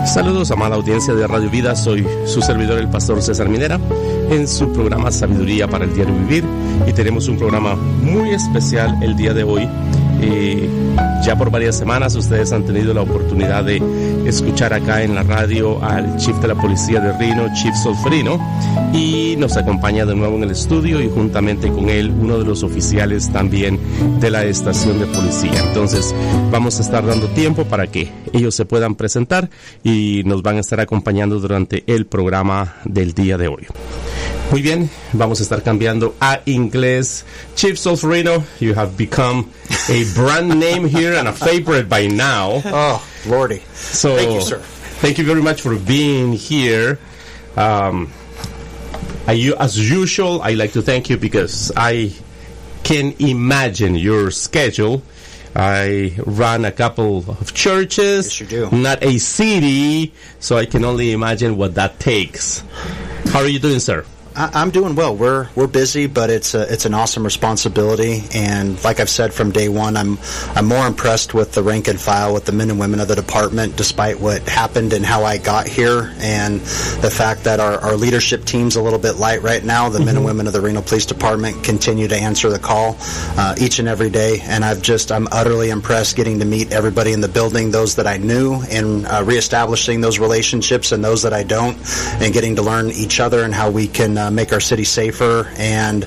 Saludos, amada audiencia de Radio Vida, soy su servidor, el pastor César Minera, en su programa Sabiduría para el Diario Vivir, y tenemos un programa muy especial el día de hoy. Ya por varias semanas ustedes han tenido la oportunidad de escuchar acá en la radio al chief de la policía de Reno, Chief Solferino, y nos acompaña de nuevo en el estudio, y juntamente con él uno de los oficiales también de la estación de policía. Entonces vamos a estar dando tiempo para que ellos se puedan presentar y nos van a estar acompañando durante el programa del día de hoy. Muy bien, vamos a estar cambiando a inglés. Chief Solferino, you have become a brand name here and a favorite by now. Oh, Lordy. So, thank you, sir. Thank you very much for being here. As usual, I like to thank you because I can imagine your schedule. I run a couple of churches, yes, you do. Not a city, so I can only imagine what that takes. How are you doing, sir? I'm doing well. We're busy, but it's an awesome responsibility. And like I've said from day one, I'm more impressed with the rank and file, with the men and women of the department, despite what happened and how I got here, and the fact that our leadership team's a little bit light right now. The men and women of the Reno Police Department continue to answer the call each and every day, and I'm utterly impressed getting to meet everybody in the building, those that I knew, and reestablishing those relationships, and those that I don't, and getting to learn each other and how we can make our city safer. And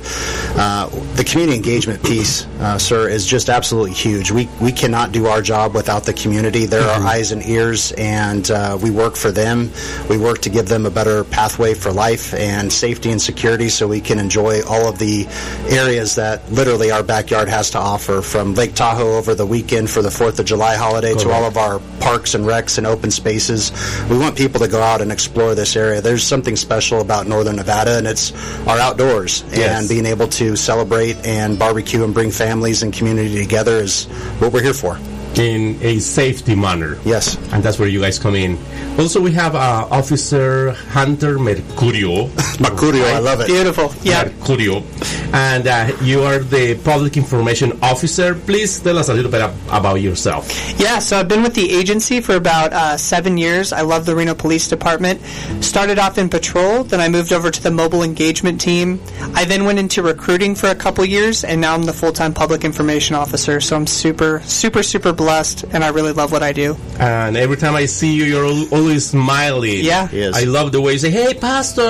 the community engagement piece, sir, is just absolutely huge. We cannot do our job without the community. They're our eyes and ears, and we work for them. We work to give them a better pathway for life and safety and security, so we can enjoy all of the areas that literally our backyard has to offer, from Lake Tahoe over the weekend for the 4th of July holiday to all of our parks and recs and open spaces. We want people to go out and explore this area. There's something special about Northern Nevada, and it's our outdoors, and being able to celebrate and barbecue and bring families and community together is what we're here for. In a safety manner. Yes. And that's where you guys come in. Also, we have Officer Hunter Mercurio. Mercurio, I love it. Beautiful. Yeah. Mercurio. And you are the Public Information Officer. Please tell us a little bit about yourself. Yeah, so I've been with the agency for about 7 years. I love the Reno Police Department. Started off in patrol, then I moved over to the mobile engagement team. I then went into recruiting for a couple years, and now I'm the full-time Public Information Officer. So I'm super, super, super blessed, and I really love what I do. And every time I see you, you're always smiling. Yeah. Yes. I love the way you say, "Hey, Pastor!"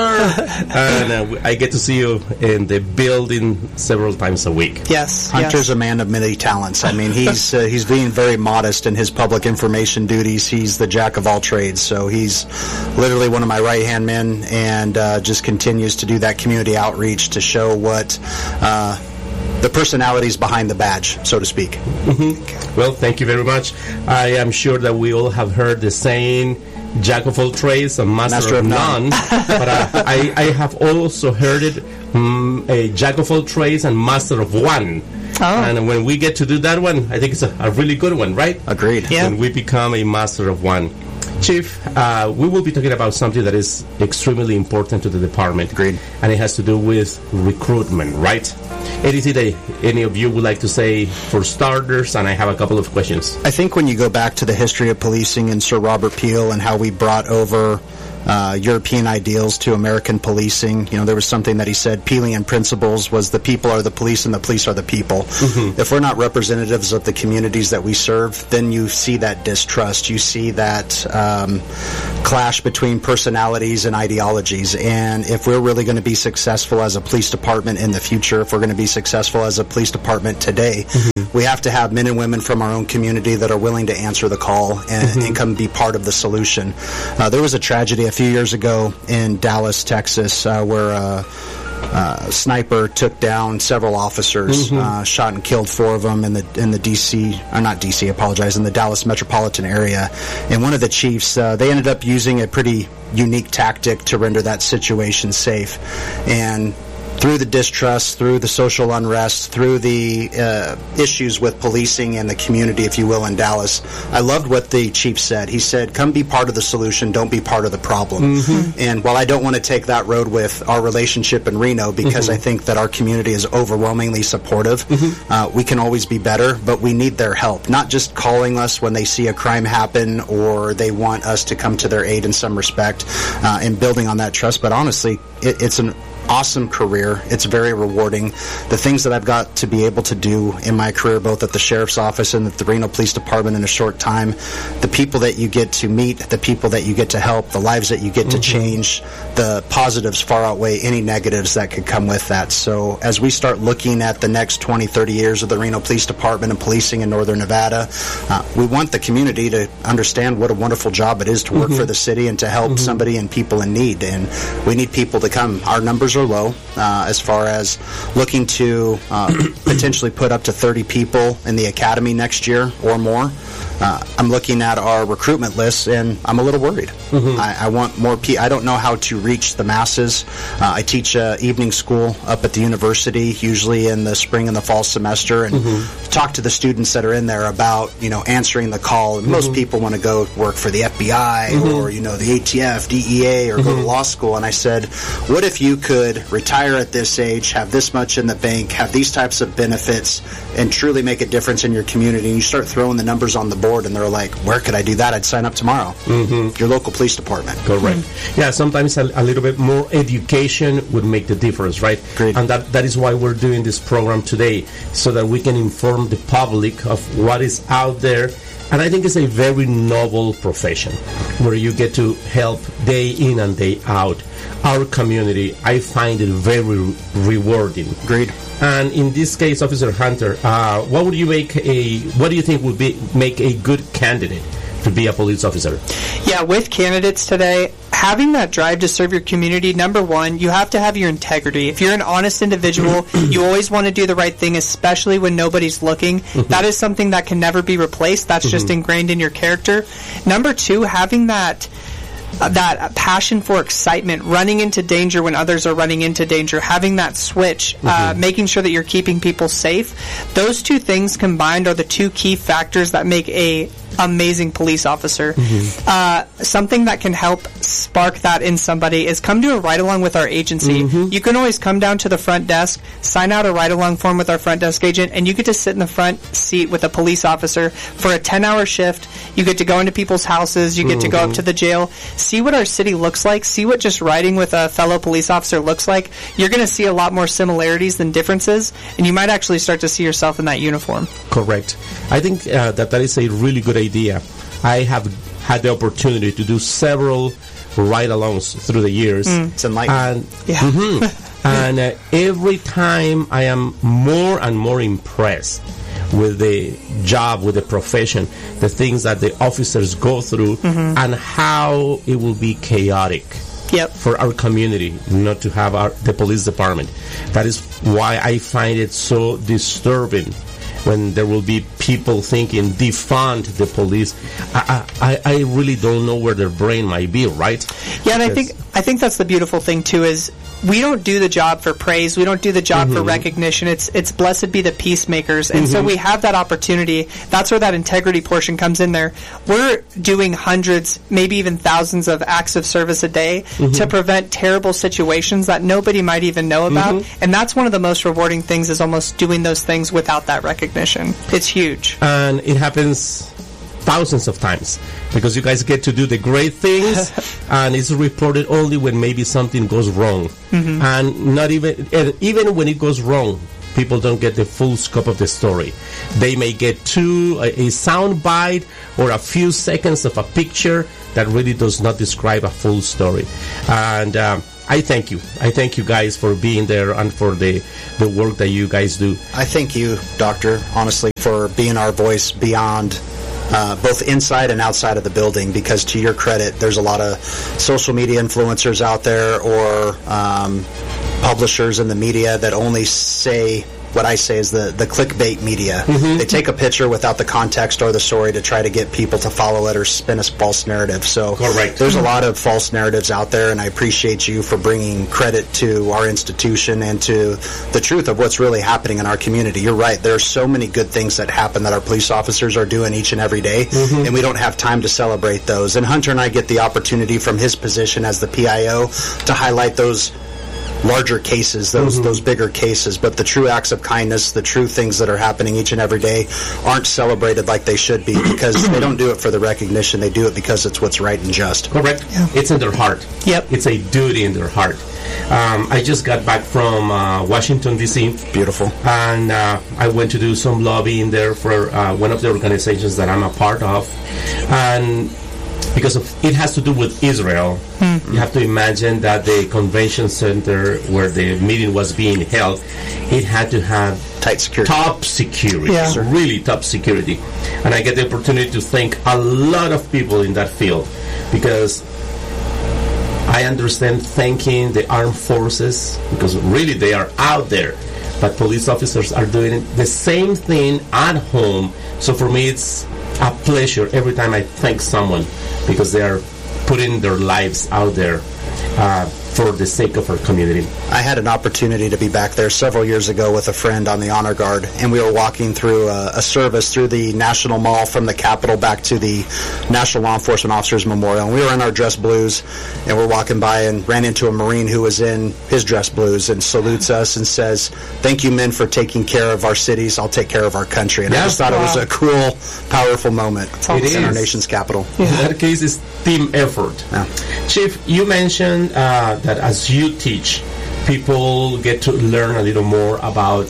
And I get to see you in the building several times a week. Yes. Hunter's a man of many talents. I mean, he's being very modest in his public information duties. He's the jack of all trades, so he's literally one of my right-hand men, and just continues to do that community outreach to show what the personalities behind the badge, so to speak. Well, thank you very much. I am sure that we all have heard the saying, "Jack of all trades and master of none." But I have also heard it, a jack of all trades and master of one. Oh. And when we get to do that one, I think it's a really good one, right? Agreed. Yeah. When we become a master of one. Chief, we will be talking about something that is extremely important to the department. Agreed. And it has to do with recruitment, right? Anything that any of you would like to say for starters? And I have a couple of questions. I think when you go back to the history of policing and Sir Robert Peel and how we brought over European ideals to American policing, there was something that he said, Peelian principles was the people are the police and the police are the people. If we're not representatives of the communities that we serve, then you see that distrust. You see that clash between personalities and ideologies. And if we're really going to be successful as a police department in the future, if we're going to be successful as a police department today, we have to have men and women from our own community that are willing to answer the call and come be part of the solution. There was a tragedy a few years ago in Dallas, Texas, where a sniper took down several officers, shot and killed 4 of them in the Dallas metropolitan area. And one of the chiefs, they ended up using a pretty unique tactic to render that situation safe. And through the distrust, through the social unrest, through the issues with policing and the community, if you will, in Dallas. I loved what the chief said. He said, come be part of the solution, don't be part of the problem. And while I don't want to take that road with our relationship in Reno, because I think that our community is overwhelmingly supportive, we can always be better, but we need their help. Not just calling us when they see a crime happen or they want us to come to their aid in some respect, and building on that trust, but honestly, it's an awesome career. It's very rewarding. The things that I've got to be able to do in my career, both at the Sheriff's Office and at the Reno Police Department in a short time, the people that you get to meet, the people that you get to help, the lives that you get to change, the positives far outweigh any negatives that could come with that. So as we start looking at the next 20, 30 years of the Reno Police Department and policing in Northern Nevada, we want the community to understand what a wonderful job it is to work for the city and to help somebody and people in need. And we need people to come. Our numbers are low as far as looking to potentially put up to 30 people in the academy next year or more. I'm looking at our recruitment list, and I'm a little worried. I want more people. I don't know how to reach the masses. I teach evening school up at the university, usually in the spring and the fall semester, and talk to the students that are in there about, answering the call. And most people want to go work for the FBI or, the ATF, DEA, or go to law school. And I said, what if you could retire at this age, have this much in the bank, have these types of benefits, and truly make a difference in your community? And you start throwing the numbers on the board, and they're like, where could I do that? I'd sign up tomorrow. Your local police department. Correct. Yeah, sometimes a little bit more education would make the difference, right? Great. And that is why we're doing this program today, so that we can inform the public of what is out there. And I think it's a very noble profession where you get to help day in and day out our community. I find it very rewarding. Agreed. And in this case, Officer Hunter, what do you think would make a good candidate to be a police officer? Yeah, with candidates today, having that drive to serve your community, number one, you have to have your integrity. If you're an honest individual, you always want to do the right thing, especially when nobody's looking. That is something that can never be replaced. That's just ingrained in your character. Number two, having that passion for excitement, running into danger when others are running into danger, having that switch, making sure that you're keeping people safe. Those two things combined are the two key factors that make a amazing police officer. Something that can help spark that in somebody is come to a ride-along with our agency. You can always come down to the front desk, sign out a ride-along form with our front desk agent, and you get to sit in the front seat with a police officer for a 10-hour shift. You get to go into people's houses. You get to go up to the jail, see what our city looks like, see what just riding with a fellow police officer looks like. You're going to see a lot more similarities than differences, and you might actually start to see yourself in that uniform. Correct. I think that is a really good idea. I have had the opportunity to do several ride-alongs through the years. It's enlightening. And every time I am more and more impressed with the job, with the profession, the things that the officers go through, and how it will be chaotic for our community not to have the police department. That is why I find it so disturbing when there will be people thinking defund the police. I really don't know where their brain might be, right? Yeah, and I think that's the beautiful thing too, is we don't do the job for praise. We don't do the job for recognition. It's blessed be the peacemakers. And so we have that opportunity. That's where that integrity portion comes in there. We're doing hundreds, maybe even thousands of acts of service a day to prevent terrible situations that nobody might even know about. And that's one of the most rewarding things, is almost doing those things without that recognition. It's huge. And it happens thousands of times, because you guys get to do the great things and it's reported only when maybe something goes wrong. And not even when it goes wrong, people don't get the full scope of the story. They may get a sound bite or a few seconds of a picture that really does not describe a full story. And I thank you. I thank you guys for being there and for the work that you guys do. I thank you, Doctor, honestly, for being our voice beyond both inside and outside of the building, because to your credit, there's a lot of social media influencers out there or publishers in the media that only say what I say is the clickbait media. They take a picture without the context or the story to try to get people to follow it or spin a false narrative. So there's a lot of false narratives out there, and I appreciate you for bringing credit to our institution and to the truth of what's really happening in our community. You're right. There are so many good things that happen that our police officers are doing each and every day, and we don't have time to celebrate those. And Hunter and I get the opportunity from his position as the PIO to highlight those larger cases, those bigger cases, but the true acts of kindness, the true things that are happening each and every day aren't celebrated like they should be, because they don't do it for the recognition. They do it because it's what's right and just. Correct. Yeah. It's in their heart. Yep. It's a duty in their heart. I just got back from Washington, D.C. Beautiful. And I went to do some lobbying there for one of the organizations that I'm a part of. And because it has to do with Israel, you have to imagine that the convention center where the meeting was being held, it had to have tight security, top security, really top security. And I get the opportunity to thank a lot of people in that field, because I understand thanking the armed forces, because really they are out there, but police officers are doing the same thing at home. So for me, it's a pleasure every time I thank someone, because they are putting their lives out there for the sake of our community. I had an opportunity to be back there several years ago with a friend on the Honor Guard, and we were walking through a service through the National Mall from the Capitol back to the National Law Enforcement Officers Memorial. And we were in our dress blues, and we're walking by and ran into a Marine who was in his dress blues and salutes us and says, "Thank you, men, for taking care of our cities. I'll take care of our country." And I just thought it was a cool, powerful moment in our nation's capital. In that case, it's team effort. Yeah. Chief, you mentioned that as you teach, people get to learn a little more about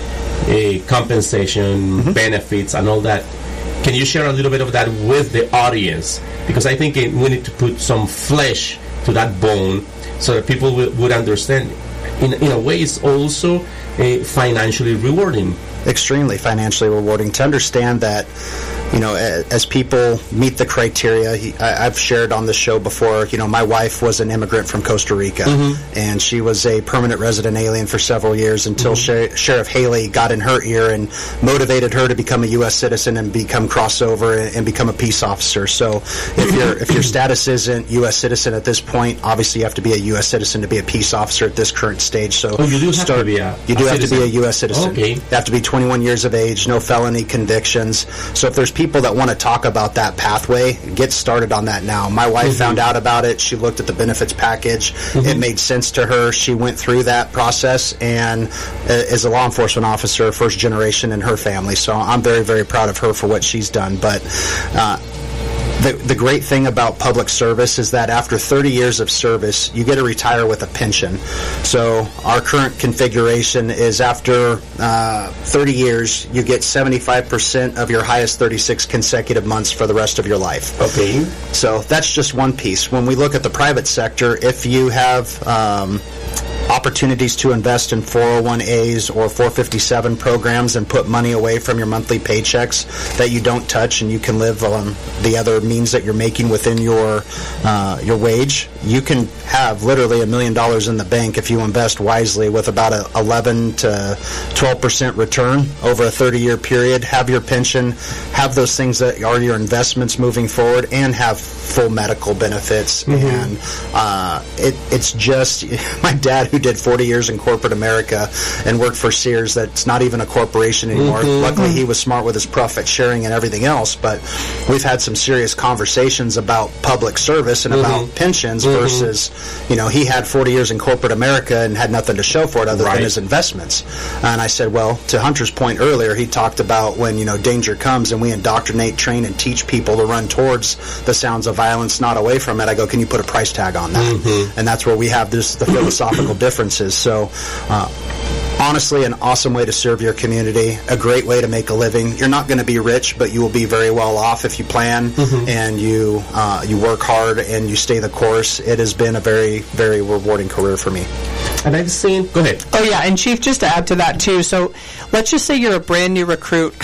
compensation, benefits, and all that. Can you share a little bit of that with the audience? Because I think we need to put some flesh to that bone so that people would understand. In a way, it's also financially rewarding. Extremely financially rewarding to understand that, you know, as people meet the criteria. I've shared on the show before, you know, my wife was an immigrant from Costa Rica, and she was a permanent resident alien for several years until Sheriff Haley got in her ear and motivated her to become a U.S. citizen and become crossover and become a peace officer. So if your status isn't U.S. citizen at this point, obviously you have to be a U.S. citizen to be a peace officer at this current stage. So you do have to be a U.S. citizen. Okay. You have to be 21 years of age, no felony convictions. So if there's people that want to talk about that pathway, get started on that now. My wife found out about it. She looked at the benefits package. It made sense to her. She went through that process and is a law enforcement officer, first generation in her family. So I'm very, very proud of her for what she's done. But the great thing about public service is that after 30 years of service, you get to retire with a pension. So our current configuration is after 30 years, you get 75% of your highest 36 consecutive months for the rest of your life. Okay. So that's just one piece. When we look at the private sector, if you have opportunities to invest in 401As or 457 programs and put money away from your monthly paychecks that you don't touch, and you can live on the other means that you're making within your wage, you can have literally $1 million in the bank if you invest wisely with about a 11 to 12% return over a 30-year period. Have your pension, have those things that are your investments moving forward, and have full medical benefits. And it's just my dad, who did 40 years in corporate America and worked for Sears, that's not even a corporation anymore. Luckily, he was smart with his profit sharing and everything else, but we've had some serious conversations about public service and about pensions versus, you know, he had 40 years in corporate America and had nothing to show for it other than his investments. And I said, well, to Hunter's point earlier, he talked about when, you know, danger comes and we indoctrinate, train, and teach people to run towards the sounds of violence, not away from it. I go, can you put a price tag on that? And that's where we have the philosophical differences. So honestly, an awesome way to serve your community, a great way to make a living. You're not going to be rich, but you will be very well off if you plan and you work hard and you stay the course. It has been a very, very rewarding career for me. And I've seen, go ahead. Oh yeah, and Chief, just to add to that too, so let's just say you're a brand new recruit, kind of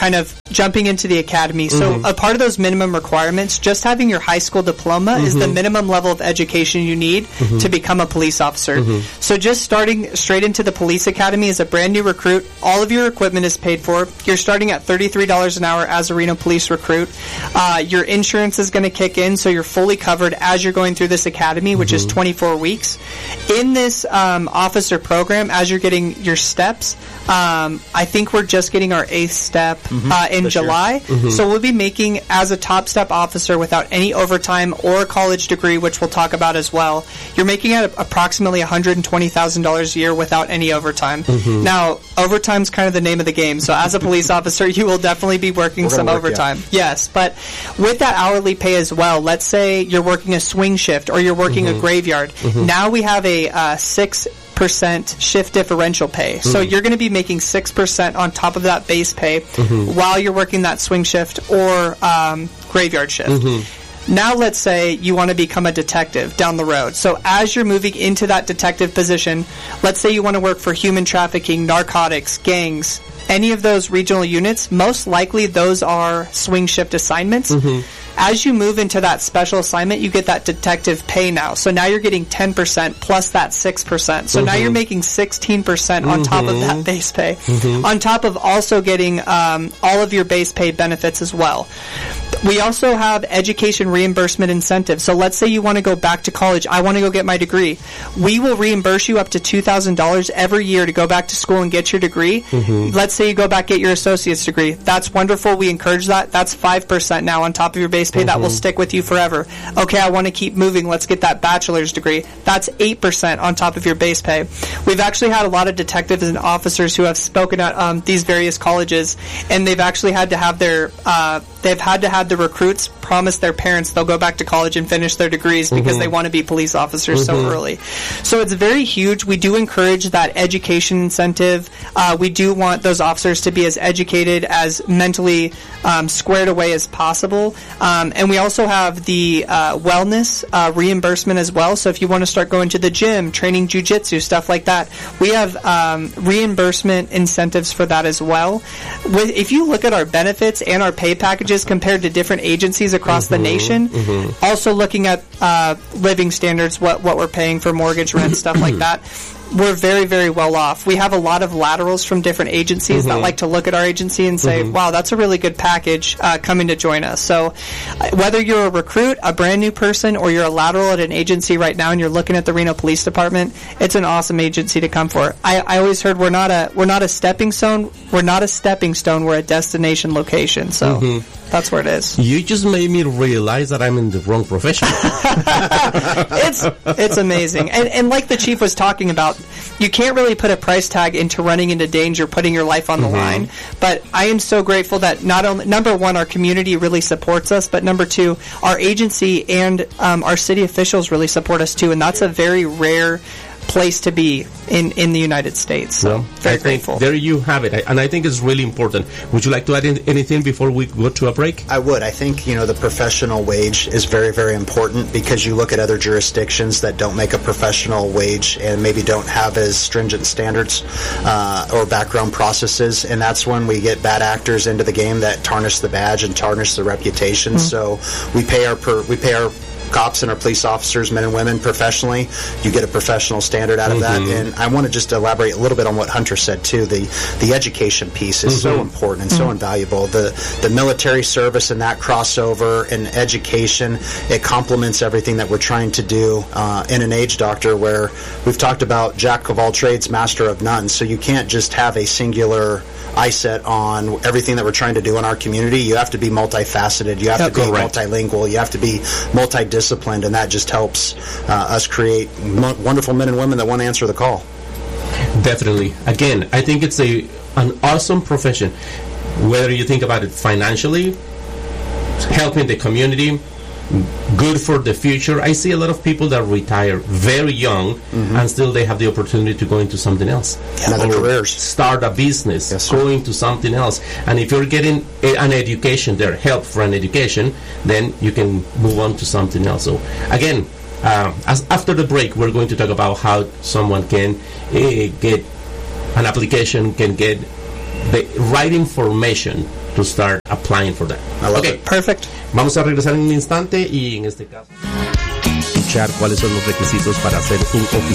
jumping into the academy. So a part of those minimum requirements, just having your high school diploma is the minimum level of education you need to become a police officer. So just starting straight into the police academy as a brand new recruit, all of your equipment is paid for. You're starting at $33 an hour as a Reno police recruit. Your insurance is going to kick in, so you're fully covered as you're going through this academy, which is 24 weeks. In this officer program, as you're getting your steps, I think we're just getting our 8th step in July. So we'll be making, as a top step officer without any overtime or a college degree, which we'll talk about as well, you're making at approximately $120,000 a year without any overtime. Now, overtime's kind of the name of the game. So as a police officer, you will definitely be working some overtime. Yes, but with that hourly pay as well, let's say you're working a swing shift or you're working a graveyard. Now we have a 6% shift differential pay. So you're going to be making 6% on top of that base pay while you're working that swing shift or graveyard shift. Now let's say you want to become a detective down the road. So as you're moving into that detective position, let's say you want to work for human trafficking, narcotics, gangs, any of those regional units, most likely those are swing shift assignments. As you move into that special assignment, you get that detective pay now. So now you're getting 10% plus that 6%. So now you're making 16% on top of that base pay, on top of also getting all of your base pay benefits as well. We also have education reimbursement incentives. So let's say you want to go back to college. I want to go get my degree. We will reimburse you up to $2,000 every year to go back to school and get your degree. Let's say you go back get your associate's degree. That's wonderful. We encourage that. That's 5% now on top of your base pay. That will stick with you forever. Okay, I want to keep moving. Let's get that bachelor's degree. That's 8% on top of your base pay. We've actually had a lot of detectives and officers who have spoken at these various colleges, and they've actually had to have their the recruits promise their parents they'll go back to college and finish their degrees because they want to be police officers so early. So it's very huge. We do encourage that education incentive. We do want those officers to be as educated, as mentally squared away as possible. And we also have the wellness reimbursement as well. So if you want to start going to the gym, training jiu-jitsu, stuff like that, we have reimbursement incentives for that as well. If you look at our benefits and our pay packages compared to different agencies across the nation, also looking at living standards, what we're paying for mortgage, rent, stuff like that, we're very, very well off. We have a lot of laterals from different agencies that like to look at our agency and say, wow, that's a really good package coming to join us. So whether you're a recruit, a brand new person, or you're a lateral at an agency right now and you're looking at the Reno Police Department, it's an awesome agency to come for. I always heard we're not a stepping stone. We're not a stepping stone. We're a destination location. So that's where it is. You just made me realize that I'm in the wrong profession. It's amazing. And like the chief was talking about, you can't really put a price tag into running into danger, putting your life on the line. But I am so grateful that not only, number one, our community really supports us, but number two, our agency and our city officials really support us too. And that's a very rare place to be in the United States. So very grateful. There you have it. And I think it's really important. Would you like to add anything before we go to a break? I would. I think, the professional wage is very, very important because you look at other jurisdictions that don't make a professional wage and maybe don't have as stringent standards or background processes, and that's when we get bad actors into the game that tarnish the badge and tarnish the reputation. So we pay our cops and our police officers, men and women, professionally. You get a professional standard out of that. And I want to just elaborate a little bit on what Hunter said too. The education piece is so important and so invaluable. The military service and that crossover and education, it complements everything that we're trying to do in an age doctor, where we've talked about jack of all trades, master of none. So you can't just have a singular eye-set on everything that we're trying to do in our community. You have to be multifaceted. You have to be multilingual. You have to be multidisciplined, and that just helps us create wonderful men and women that want to answer the call. Definitely. Again, I think it's an awesome profession. Whether you think about it financially, helping the community, good for the future. I see a lot of people that retire very young and still they have the opportunity to go into something else. Another careers. Start a business, go into something else. And if you're getting an education there, help for an education, then you can move on to something else. So again, after the break, we're going to talk about how someone can get an application, can get the right information to start applying for that. I love Okay. it. Perfect. Vamos a regresar en un instante y en este caso escuchar cuáles son los requisitos para ser un oficial